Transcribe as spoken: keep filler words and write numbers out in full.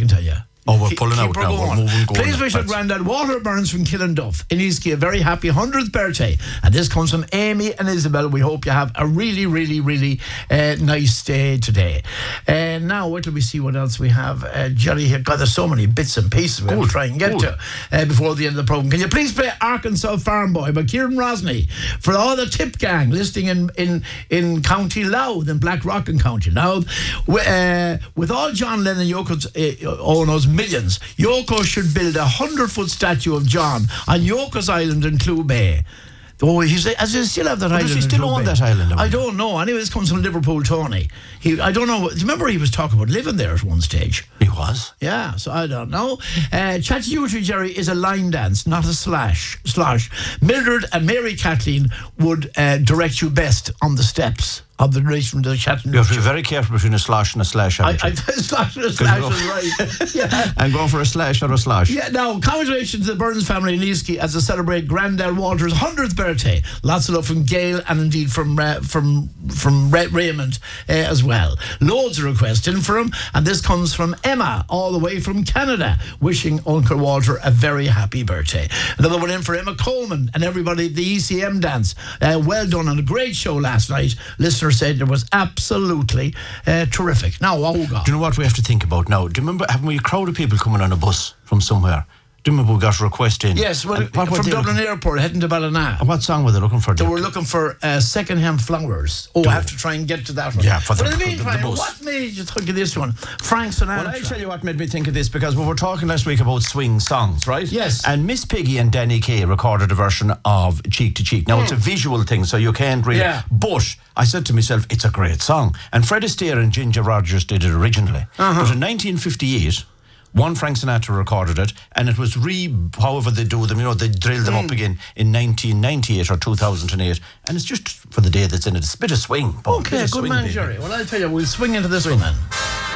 can tell you. Oh, we're Keep- pulling keep out her now. going. We're moving, going. Please wish our That's- granddad Walter Burns from Killenduff in Eastkey a very happy hundredth birthday. And this comes from Amy and Isabel. We hope you have a really, really, really uh, nice day today. Uh, now, wait till we see what else we have. Uh, Jerry here. God, there's so many bits and pieces we'll try and get cool. to uh, before the end of the programme. Can you please play Arkansas Farm Boy by Kieran Rosney for all the Tip Gang listening in, in, in County Louth in Blackrock County. Now, uh, with all John Lennon Yoko's uh, owners millions, Yoko should build a hundred-foot statue of John on Yoko's Island in Clew Bay. Oh, he's, does he still have that island? Does he in still Clew own Bay? that island? I don't know. Anyway, this comes from Liverpool Tony. He, I don't know. Do you remember he was talking about living there at one stage? He was. Yeah, so I don't know. Uh, Chattanooga, Jerry, is a line dance, not a slash. Slosh. Mildred and Mary Kathleen would uh, direct you best on the steps of the race from the Chattanooga. You have to be very careful between a slash and a slash. I, haven't I, you? slash and a slash is right. Yeah. I'm going for a slash or a slash. Yeah, now, congratulations to the Burns family in Eastkey as they celebrate Grandad Walter's hundredth birthday. Lots of love from Gail and indeed from uh, from from Ray- Raymond uh, as well. Loads of requests in for him, and this comes from Emma, all the way from Canada, wishing Uncle Walter a very happy birthday. Another one in for Emma Coleman and everybody at the E C M dance. Uh, well done on a great show last night. Listeners said it was absolutely uh, terrific. Now, Olga. Do you know what we have to think about now? Do you remember having we a crowd of people coming on a bus from somewhere? Do you remember we got a request in? Yes, well, And what were from they Dublin looking- Airport heading to Ballina. And what song were they looking for? So Dick? we're looking for uh, second-hand flowers. Oh, I have to try and get to that one. Yeah, for the- but in the the- the meantime, bus. what made you think of this one? Frank Sinatra. Well, I'll tell you what made me think of this, because we were talking last week about swing songs, right? Yes. And Miss Piggy and Danny Kaye recorded a version of Cheek to Cheek. Now, it's a visual thing, so you can't really... Yeah. But I said to myself, it's a great song. And Fred Astaire and Ginger Rogers did it originally. Uh-huh. But in nineteen fifty-eight... one Frank Sinatra recorded it, and it was re, however they do them, you know, they drill them Mm. up again in nineteen ninety-eight or two thousand eight, and it's just for the day that's in it. It's a bit of swing. Paul, Okay, bit of good swing, man, baby. Jerry. Well, I'll tell you, we'll swing into this one then.